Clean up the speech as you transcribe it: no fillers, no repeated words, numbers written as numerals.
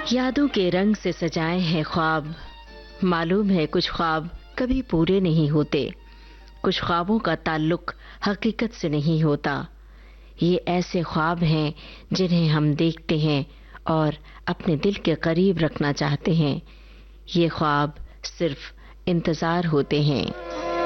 यादों के रंग से सजाए हैं ख्वाब। मालूम है कुछ ख्वाब कभी पूरे नहीं होते। कुछ ख्वाबों का ताल्लुक हकीकत से नहीं होता। ये ऐसे ख्वाब हैं जिन्हें हम देखते हैं और अपने दिल के करीब रखना चाहते हैं। ये ख्वाब सिर्फ इंतजार होते हैं।